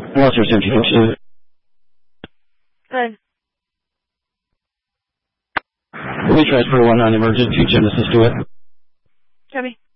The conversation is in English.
Walter Centrifuge. Good. We transfer one on emergency Genesis to it. Copy.